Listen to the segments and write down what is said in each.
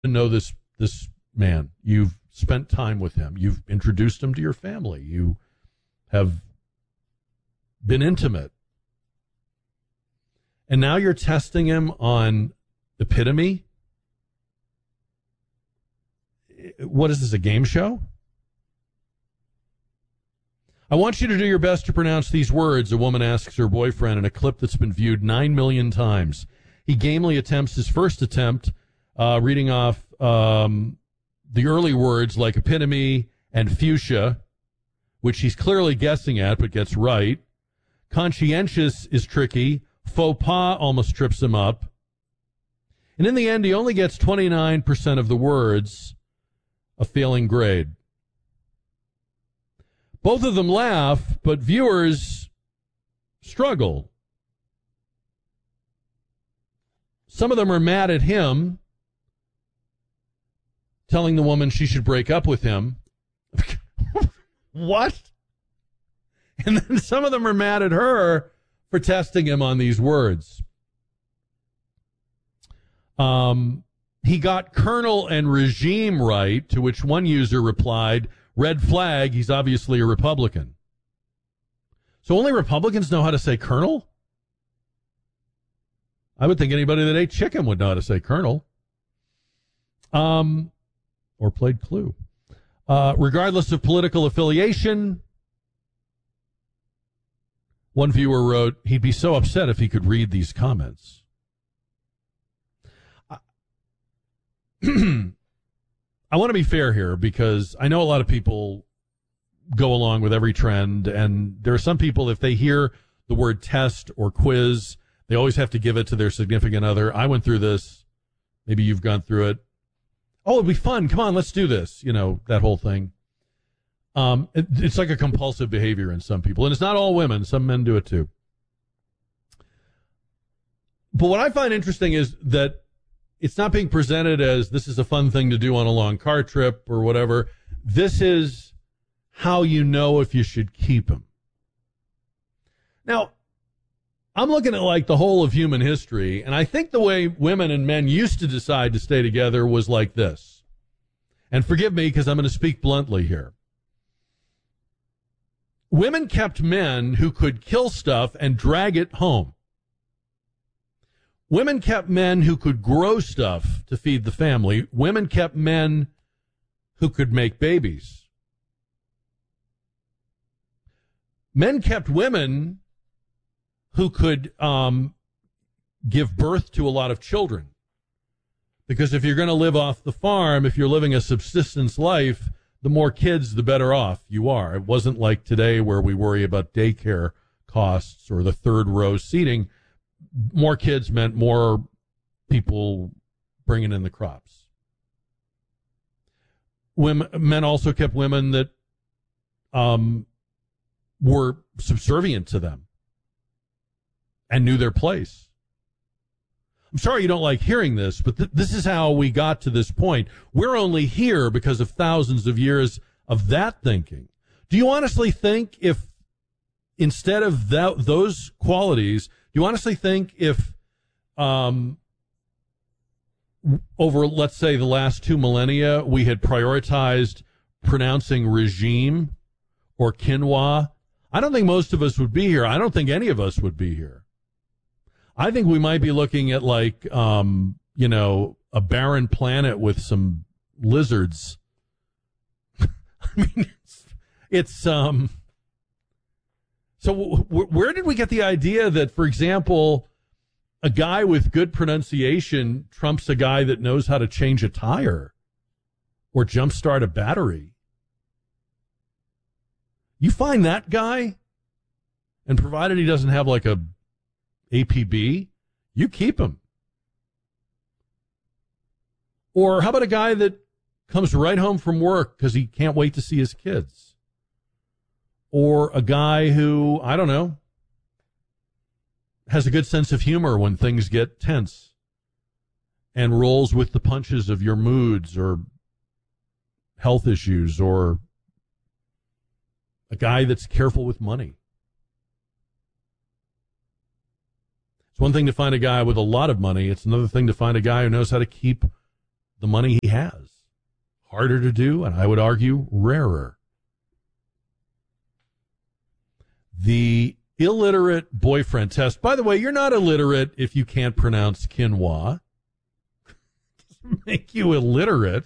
to know this man. You've spent time with him. You've introduced him to your family. You have been intimate. And now you're testing him on epitome? What is this, a game show? I want you to do your best to pronounce these words, a woman asks her boyfriend in a clip that's been viewed 9 million times. He gamely attempts his first attempt, reading off the early words like epitome and fuchsia, which he's clearly guessing at but gets right. Conscientious is tricky. Faux pas almost trips him up. And in the end, he only gets 29% of the words, a failing grade. Both of them laugh, but viewers struggle. Some of them are mad at him, telling the woman she should break up with him. What? And then some of them are mad at her for testing him on these words. He got colonel and regime right, to which one user replied, red flag, he's obviously a Republican. So only Republicans know how to say colonel? I would think anybody that ate chicken would know how to say colonel. Or played Clue. Regardless of political affiliation, one viewer wrote, he'd be so upset if he could read these comments. I want to be fair here because I know a lot of people go along with every trend, and there are some people, if they hear the word test or quiz, they always have to give it to their significant other. I went through this. Maybe you've gone through it. Oh, it'd be fun. Come on, let's do this. You know, that whole thing. It's like a compulsive behavior in some people, and it's not all women. Some men do it too. But what I find interesting is that it's not being presented as this is a fun thing to do on a long car trip or whatever. This is how you know if you should keep him. Now, I'm looking at like the whole of human history, and I think the way women and men used to decide to stay together was like this. And forgive me because I'm going to speak bluntly here. Women kept men who could kill stuff and drag it home. Women kept men who could grow stuff to feed the family. Women kept men who could make babies. Men kept women who could give birth to a lot of children. Because if you're going to live off the farm, if you're living a subsistence life, the more kids, the better off you are. It wasn't like today where we worry about daycare costs or the third row seating. More kids meant more people bringing in the crops. Men also kept women that were subservient to them and knew their place. I'm sorry you don't like hearing this, but this is how we got to this point. We're only here because of thousands of years of that thinking. Do you honestly think if instead of those qualities, do you honestly think if over, let's say, the last 2 millennia, we had prioritized pronouncing regime or quinoa, I don't think most of us would be here. I don't think any of us would be here. I think we might be looking at like, a barren planet with some lizards. I mean, it's so where did we get the idea that, for example, a guy with good pronunciation trumps a guy that knows how to change a tire or jumpstart a battery? You find that guy, and provided he doesn't have like a APB, you keep him. Or how about a guy that comes right home from work because he can't wait to see his kids? Or a guy who, I don't know, has a good sense of humor when things get tense and rolls with the punches of your moods or health issues, or a guy that's careful with money. It's one thing to find a guy with a lot of money. It's another thing to find a guy who knows how to keep the money he has. Harder to do, and I would argue rarer. The illiterate boyfriend test. By the way, you're not illiterate if you can't pronounce quinoa. Doesn't make you illiterate.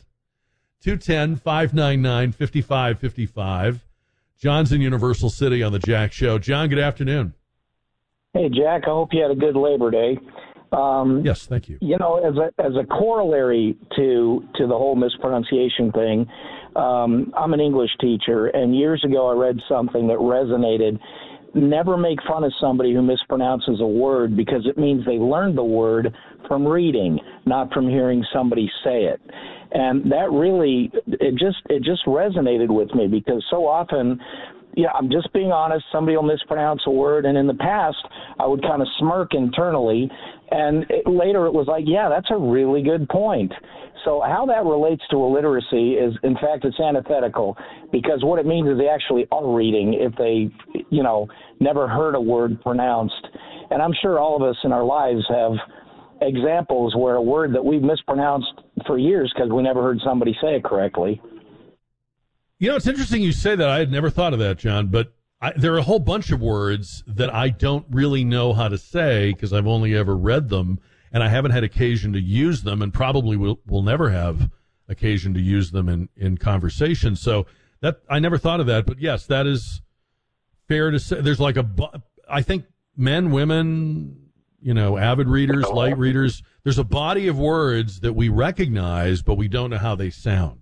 210-599-5555. John's in Universal City on the Jack Show. John, good afternoon. Hey, Jack, I hope you had a good Labor Day. Yes, thank you. You know, as a corollary to the whole mispronunciation thing, I'm an English teacher, and years ago I read something that resonated. Never make fun of somebody who mispronounces a word, because it means they learned the word from reading, not from hearing somebody say it. And that really, it just resonated with me, because so often, yeah, I'm just being honest, somebody will mispronounce a word, and in the past, I would kind of smirk internally, and later it was like, yeah, that's a really good point. So how that relates to illiteracy is, in fact, it's antithetical, because what it means is they actually are reading if they, never heard a word pronounced. And I'm sure all of us in our lives have examples where a word that we've mispronounced for years because we never heard somebody say it correctly. You know, it's interesting you say that. I had never thought of that, John, but there are a whole bunch of words that I don't really know how to say because I've only ever read them, and I haven't had occasion to use them, and probably will never have occasion to use them in conversation. So that I never thought of that, but yes, that is fair to say. There's like I think men, women, avid readers, light readers, there's a body of words that we recognize, but we don't know how they sound.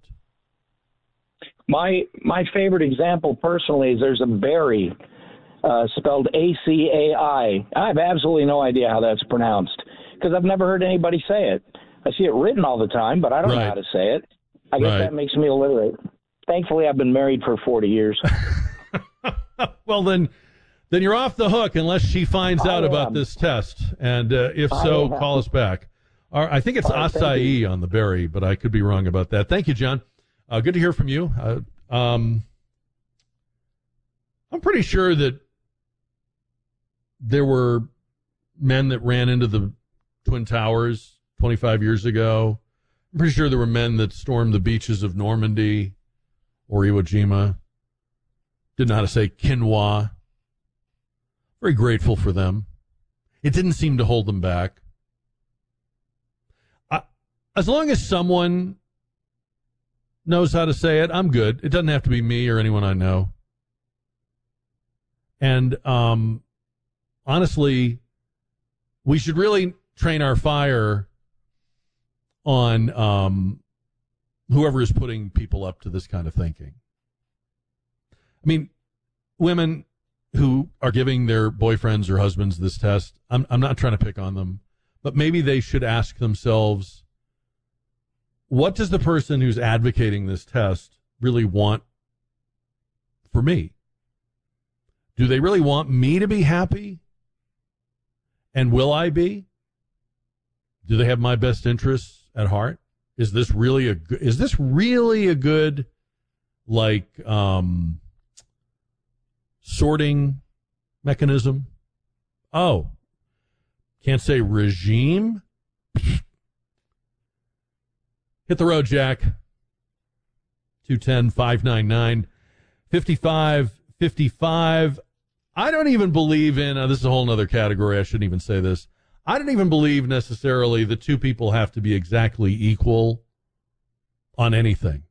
My favorite example personally is there's a berry spelled A-C-A-I. I have absolutely no idea how that's pronounced because I've never heard anybody say it. I see it written all the time, but I don't know how to say it. I guess that makes me illiterate. Thankfully, I've been married for 40 years. Well, then you're off the hook unless she finds out about this test. And if so, call us back. I think it's acai on the berry, but I could be wrong about that. Thank you, John. Good to hear from you. I'm pretty sure that there were men that ran into the Twin Towers 25 years ago. I'm pretty sure there were men that stormed the beaches of Normandy or Iwo Jima. Didn't know how to say quinoa. Very grateful for them. It didn't seem to hold them back. As long as someone knows how to say it, I'm good. It doesn't have to be me or anyone I know. And honestly, we should really train our fire on whoever is putting people up to this kind of thinking. I mean, women who are giving their boyfriends or husbands this test, I'm not trying to pick on them, but maybe they should ask themselves, what does the person who's advocating this test really want for me? Do they really want me to be happy? And will I be? Do they have my best interests at heart? Is this really a good sorting mechanism? Oh, can't say regime? Hit the road, Jack. 210-599-5555. I don't even believe in, this is a whole other category, I shouldn't even say this. I don't even believe necessarily that two people have to be exactly equal on anything.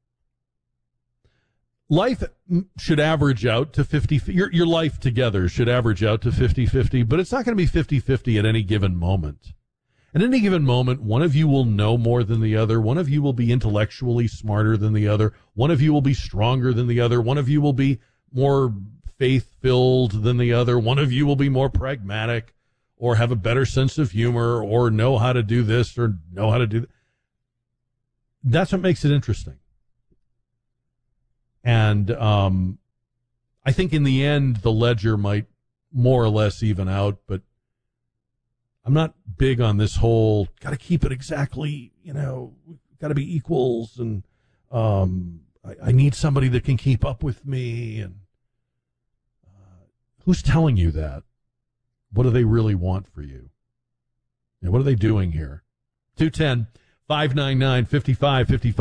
Life should average out to 50, your life together should average out to 50-50, but it's not going to be 50-50 at any given moment. At any given moment, one of you will know more than the other. One of you will be intellectually smarter than the other. One of you will be stronger than the other. One of you will be more faith-filled than the other. One of you will be more pragmatic or have a better sense of humor or know how to do this or know how to do that. That's what makes it interesting. And I think in the end, the ledger might more or less even out, but I'm not big on this whole, got to keep it exactly, got to be equals, and I need somebody that can keep up with me. And who's telling you that? What do they really want for you? And what are they doing here? 599-5555.